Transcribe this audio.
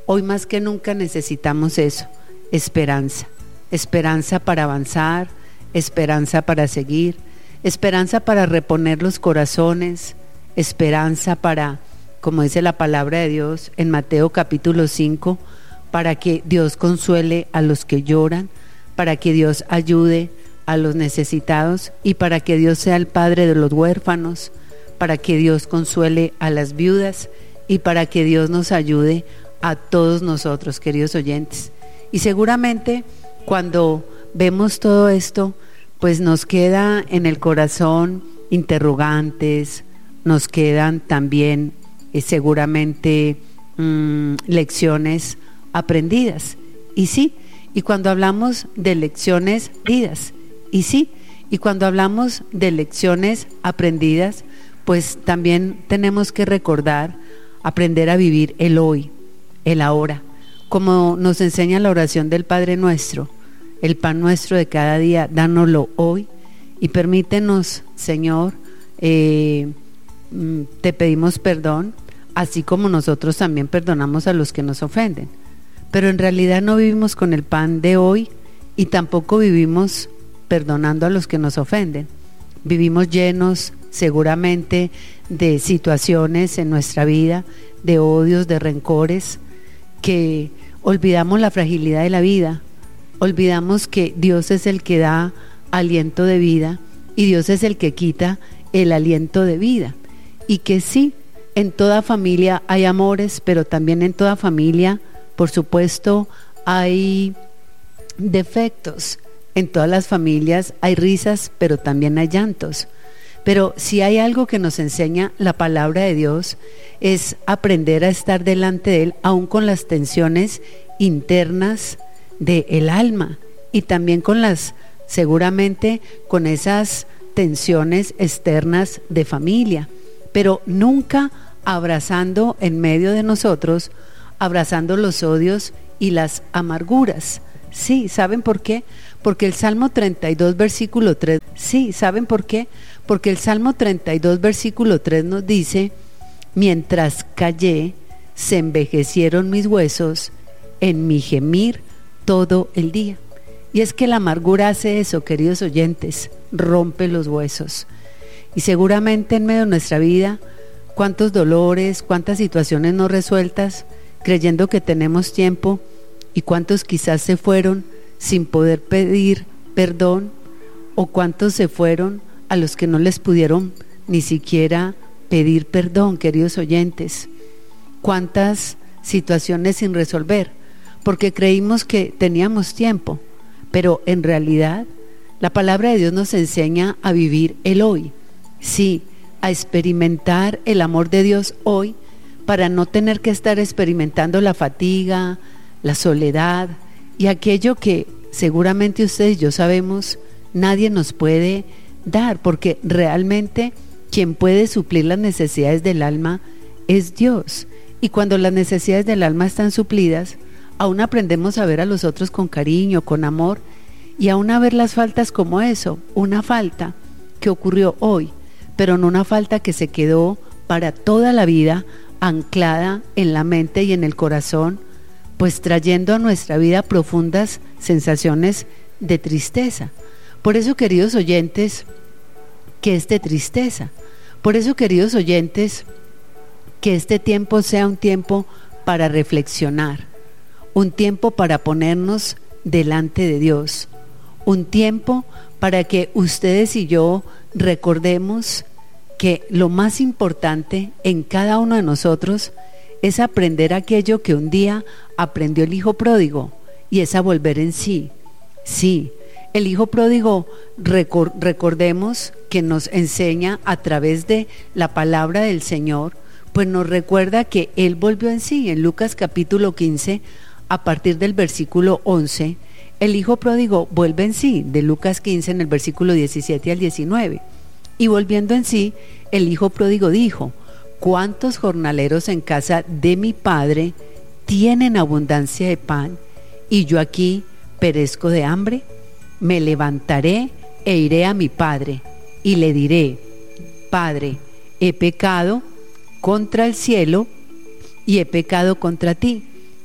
Hoy más que nunca necesitamos eso, esperanza. Esperanza para avanzar, esperanza para seguir, esperanza para reponer los corazones, esperanza para, como dice la palabra de Dios en Mateo capítulo 5, para que Dios consuele a los que lloran, para que Dios ayude a los necesitados y para que Dios sea el Padre de los huérfanos, para que Dios consuele a las viudas y para que Dios nos ayude a todos nosotros, queridos oyentes. Y seguramente cuando vemos todo esto, pues nos queda en el corazón interrogantes, nos quedan también seguramente lecciones aprendidas. Y sí, y cuando hablamos de lecciones aprendidas, y sí, y cuando hablamos de lecciones aprendidas, pues también tenemos que recordar, aprender a vivir el hoy, el ahora, como nos enseña la oración del Padre Nuestro: el pan nuestro de cada día, dánoslo hoy, y permítenos, Señor, te pedimos perdón, así como nosotros también perdonamos a los que nos ofenden. Pero en realidad no vivimos con el pan de hoy y tampoco vivimos perdonando a los que nos ofenden. Vivimos llenos seguramente de situaciones en nuestra vida, de odios, de rencores, que olvidamos la fragilidad de la vida, olvidamos que Dios es el que da aliento de vida y Dios es el que quita el aliento de vida, y que sí, en toda familia hay amores, pero también en toda familia, por supuesto, hay defectos. En todas las familias hay risas, pero también hay llantos. Pero si hay algo que nos enseña la palabra de Dios, es aprender a estar delante de Él, aún con las tensiones internas del alma y también con seguramente con esas tensiones externas de familia, pero nunca abrazando en medio de nosotros, abrazando los odios y las amarguras. Sí, ¿saben por qué? Porque el Salmo 32 versículo 3, sí, ¿saben por qué? Porque el Salmo 32 versículo 3 nos dice: mientras callé, se envejecieron mis huesos en mi gemir todo el día. Y es que la amargura hace eso, queridos oyentes, rompe los huesos. Y seguramente en medio de nuestra vida, cuántos dolores, cuántas situaciones no resueltas, creyendo que tenemos tiempo, y cuántos quizás se fueron sin poder pedir perdón, o cuántos se fueron a los que no les pudieron ni siquiera pedir perdón, queridos oyentes. Cuántas situaciones sin resolver, porque creímos que teníamos tiempo, pero en realidad la palabra de Dios nos enseña a vivir el hoy, sí, a experimentar el amor de Dios hoy, para no tener que estar experimentando la fatiga, la soledad y aquello que seguramente ustedes y yo sabemos nadie nos puede dar, porque realmente quien puede suplir las necesidades del alma es Dios. Y cuando las necesidades del alma están suplidas, aún aprendemos a ver a los otros con cariño, con amor, y aún a ver las faltas como eso, una falta que ocurrió hoy, pero no una falta que se quedó para toda la vida anclada en la mente y en el corazón, pues trayendo a nuestra vida profundas sensaciones de tristeza. Por eso, queridos oyentes, que es de tristeza. Por eso, queridos oyentes, que este tiempo sea un tiempo para reflexionar, un tiempo para ponernos delante de Dios, un tiempo para que ustedes y yo recordemos que lo más importante en cada uno de nosotros es aprender aquello que un día aprendió el hijo pródigo, y es a volver en sí. Sí, el hijo pródigo, recordemos que nos enseña a través de la palabra del Señor, pues nos recuerda que Él volvió en sí. En Lucas capítulo 15, a partir del versículo 11, el hijo pródigo vuelve en sí, de Lucas 15 en el versículo 17 al 19. Y volviendo en sí, el hijo pródigo dijo: ¿cuántos jornaleros en casa de mi padre tienen abundancia de pan, y yo aquí perezco de hambre? Me levantaré e iré a mi padre, y le diré: Padre, he pecado contra el cielo y he pecado contra ti,